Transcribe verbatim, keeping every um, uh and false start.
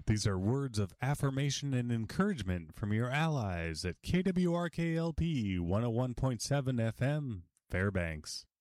These are words of affirmation and encouragement from your allies at K W R K L P one oh one point seven F M, Fairbanks.